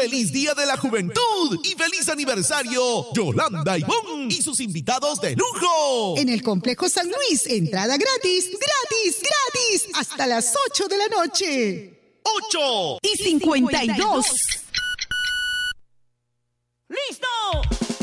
¡Feliz Día de la Juventud! ¡Y feliz aniversario! Yolanda Ivonne y sus invitados de lujo. En el Complejo San Luis, entrada gratis, gratis, gratis, hasta las 8 de la noche. 8 y 52. ¡Listo!